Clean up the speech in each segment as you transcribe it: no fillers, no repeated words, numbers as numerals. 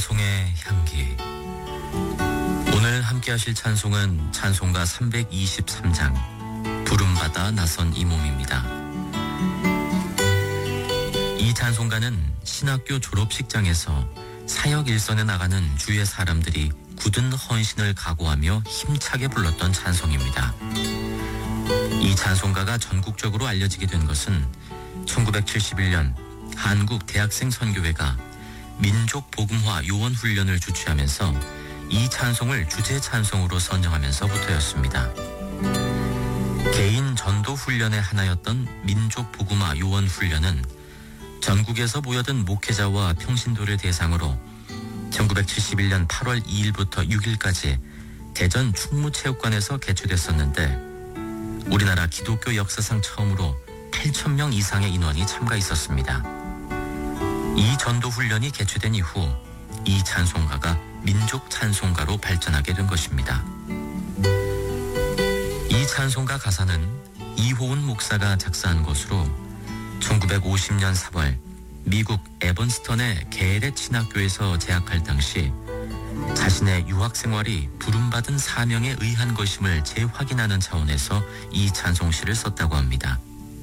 찬송의 향기. 오늘 함께 하실 찬송은 찬송가 323장 부름받아 나선 이 몸입니다. 이 찬송가는 신학교 졸업식장에서 사역 일선에 나가는 주의 사람들이 굳은 헌신을 각오하며 힘차게 불렀던 찬송입니다. 이 찬송가가 전국적으로 알려지게 된 것은 1971년 한국 대학생 선교회가 민족 복음화 요원 훈련을 주최하면서 이 찬송을 주제 찬송으로 선정하면서부터였습니다. 개인 전도 훈련의 하나였던 민족 복음화 요원 훈련은 전국에서 모여든 목회자와 평신도를 대상으로 1971년 8월 2일부터 6일까지 대전 충무체육관에서 개최됐었는데 우리나라 기독교 역사상 처음으로 8,000명 이상의 인원이 참가했었습니다. 이 전도 훈련이 개최된 이후 이 찬송가가 민족 찬송가로 발전하게 된 것입니다. 이 찬송가 가사는 이호은 목사가 작사한 것으로 1950년 3월 미국 에번스턴의 게렛 신학교에서 재학할 당시 자신의 유학 생활이 부름받은 사명에 의한 것임을 재확인하는 차원에서 이 찬송시를 썼다고 합니다.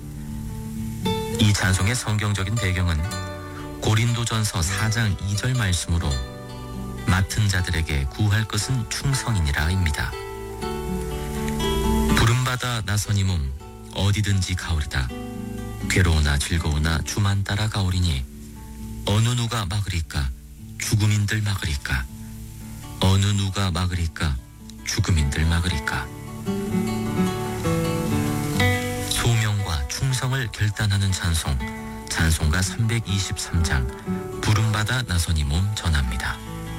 이 찬송의 성경적인 배경은 고린도전서 4장 2절 말씀으로 맡은 자들에게 구할 것은 충성이니라입니다. 부름받아 나선 이 몸 어디든지 가오리다. 괴로우나 즐거우나 주만 따라 가오리니 어느 누가 막으리까 죽음인들 막으리까 어느 누가 막으리까 죽음인들 막으리까. 소명과 충성을 결단하는 찬송가 323장 부름받아 나선 이 몸 전합니다.